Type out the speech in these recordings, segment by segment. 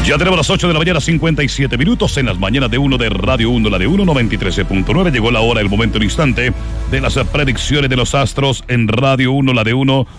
Ya tenemos las 8 de la mañana, 57 minutos en las mañanas de 1 de Radio 1, la de 1, 93.9. Llegó la hora, el momento, el instante de las predicciones de los astros en Radio 1, la de 1,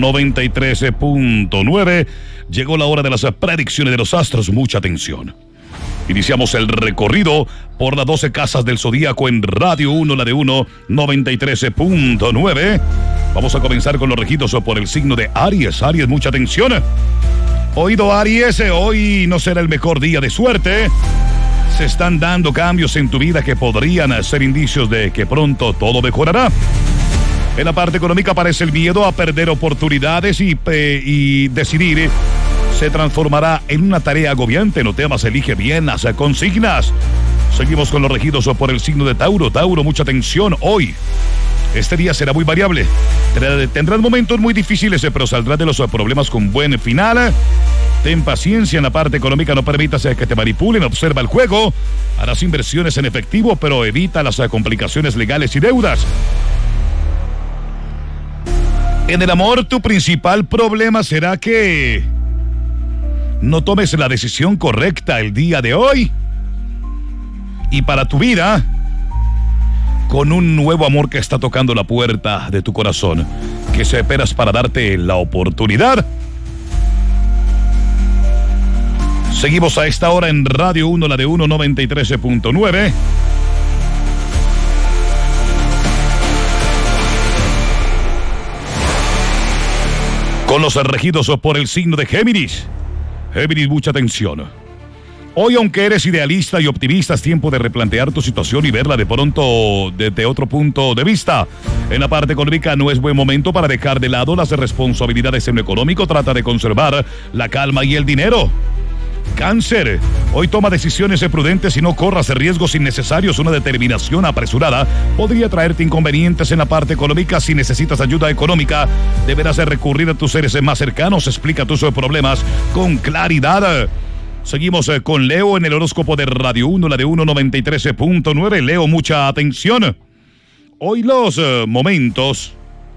93.9. Llegó la hora de las predicciones de los astros. Mucha atención. Iniciamos el recorrido por las 12 casas del zodíaco en Radio 1, la de 1, 93.9. Vamos a comenzar con los regidos por el signo de Aries. Aries, mucha atención. Oído Aries, hoy no será el mejor día de suerte. Se están dando cambios en tu vida que podrían ser indicios de que pronto todo mejorará. En la parte económica aparece el miedo a perder oportunidades y decidir se transformará en una tarea agobiante. No temas, elige bien las consignas. Seguimos con los regidos por el signo de Tauro. Tauro, mucha atención hoy. Este día será muy variable. Tendrás momentos muy difíciles, pero saldrás de los problemas con buen final. Ten paciencia en la parte económica, no permitas que te manipulen, observa el juego. Harás inversiones en efectivo, pero evita las complicaciones legales y deudas. En el amor, tu principal problema será que no tomes la decisión correcta el día de hoy. Y para tu vida, con un nuevo amor que está tocando la puerta de tu corazón, que se esperas para darte la oportunidad. Seguimos a esta hora en Radio 1, la de 1, 93.9. Con los regidos por el signo de Géminis. Géminis, mucha atención. Hoy, aunque eres idealista y optimista, es tiempo de replantear tu situación y verla de pronto desde otro punto de vista. En la parte económica no es buen momento para dejar de lado las responsabilidades en lo económico. Trata de conservar la calma y el dinero. Cáncer, hoy toma decisiones prudentes y no corras riesgos innecesarios. Una determinación apresurada podría traerte inconvenientes en la parte económica. Si necesitas ayuda económica, deberás de recurrir a tus seres más cercanos. Explica tus problemas con claridad. Seguimos con Leo en el horóscopo de Radio 1, la de 1, 93.9. Leo, mucha atención. Hoy los momentos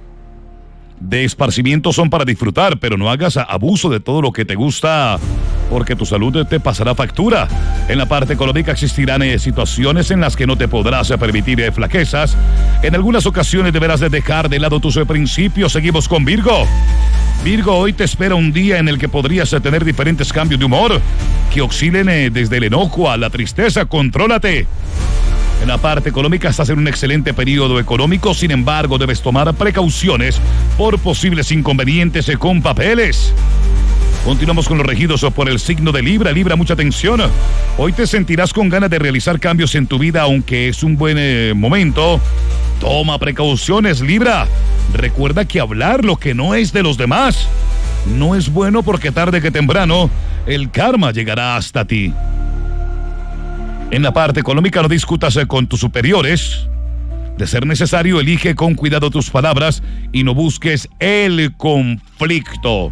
de esparcimiento son para disfrutar, pero no hagas abuso de todo lo que te gusta, porque tu salud te pasará factura. En la parte económica existirán situaciones en las que no te podrás permitir flaquezas. En algunas ocasiones deberás de dejar de lado tus principios. Seguimos con Virgo. Virgo, hoy te espera un día en el que podrías tener diferentes cambios de humor que oscilen desde el enojo a la tristeza. Contrólate. En la parte económica estás en un excelente periodo económico, sin embargo debes tomar precauciones por posibles inconvenientes con papeles. Continuamos con los regidos por el signo de Libra. Libra, mucha atención. Hoy te sentirás con ganas de realizar cambios en tu vida, aunque es un buen momento. Toma precauciones, Libra. Recuerda que hablar lo que no es de los demás no es bueno, porque tarde que temprano el karma llegará hasta ti. En la parte económica no discutas con tus superiores. De ser necesario, elige con cuidado tus palabras y no busques el conflicto.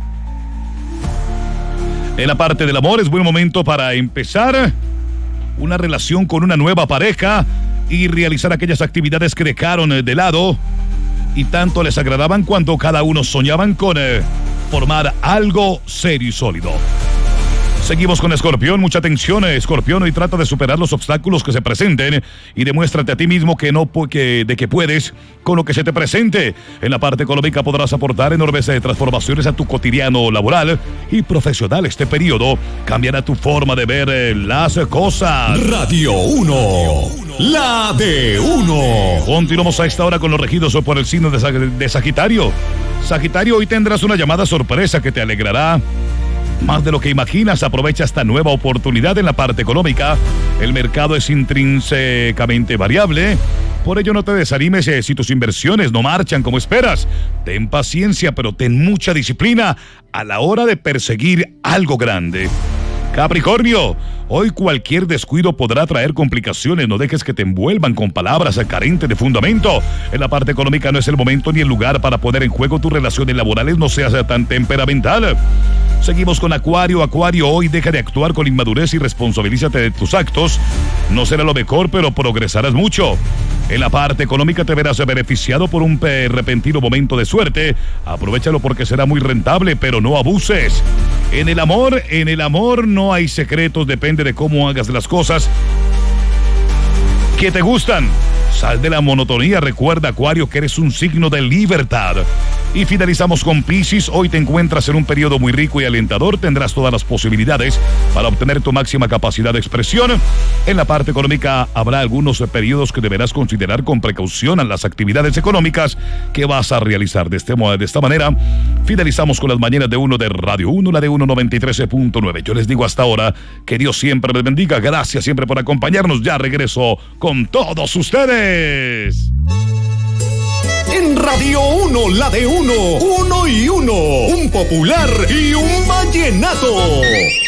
En la parte del amor es buen momento para empezar una relación con una nueva pareja y realizar aquellas actividades que dejaron de lado y tanto les agradaban cuando cada uno soñaban con formar algo serio y sólido. Seguimos con Escorpión, mucha atención, Escorpión, y trata de superar los obstáculos que se presenten y demuéstrate a ti mismo que puedes con lo que se te presente. En la parte económica podrás aportar enormes transformaciones a tu cotidiano laboral y profesional. Este periodo cambiará tu forma de ver las cosas. Radio 1, la de 1. Continuamos a esta hora con los regidos por el signo de Sagitario. Sagitario, hoy tendrás una llamada sorpresa que te alegrará más de lo que imaginas. Aprovecha esta nueva oportunidad. En la parte económica, el mercado es intrínsecamente variable. Por ello, no te desanimes si tus inversiones no marchan como esperas. Ten paciencia, pero ten mucha disciplina a la hora de perseguir algo grande. Capricornio, hoy cualquier descuido podrá traer complicaciones. No dejes que te envuelvan con palabras carentes de fundamento. En la parte económica no es el momento ni el lugar para poner en juego tus relaciones laborales. No seas tan temperamental. Seguimos con Acuario. Acuario, hoy deja de actuar con inmadurez y responsabilízate de tus actos. No será lo mejor, pero progresarás mucho. En la parte económica te verás beneficiado por un repentino momento de suerte. Aprovéchalo porque será muy rentable, pero no abuses. En el amor no hay secretos, depende de cómo hagas las cosas que te gustan. Sal de la monotonía, recuerda, Acuario, que eres un signo de libertad. Y finalizamos con Piscis. Hoy te encuentras en un periodo muy rico y alentador. Tendrás todas las posibilidades para obtener tu máxima capacidad de expresión. En la parte económica habrá algunos periodos que deberás considerar con precaución en las actividades económicas que vas a realizar. De esta manera, finalizamos con las mañanas de 1 de Radio 1, la de 193.9. Yo les digo hasta ahora que Dios siempre les bendiga. Gracias siempre por acompañarnos. Ya regreso con todos ustedes. En Radio 1, la de 1, 1 y 1, un popular y un vallenato.